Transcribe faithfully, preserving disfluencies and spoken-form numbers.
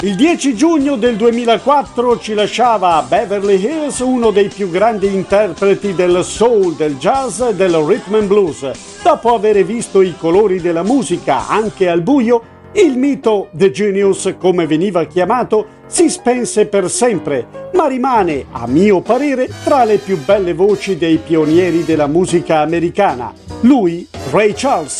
Il dieci giugno del duemilaquattro ci lasciava a Beverly Hills uno dei più grandi interpreti del soul, del jazz e del rhythm and blues. Dopo aver visto i colori della musica anche al buio, il mito The Genius, come veniva chiamato, si spense per sempre, ma rimane, a mio parere, tra le più belle voci dei pionieri della musica americana. Lui, Ray Charles.